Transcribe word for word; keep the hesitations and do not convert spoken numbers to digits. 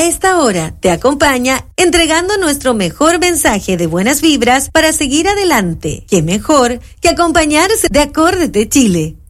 A esta hora te acompaña entregando nuestro mejor mensaje de buenas vibras para seguir adelante. Qué mejor que acompañarse de Acordes de Chile.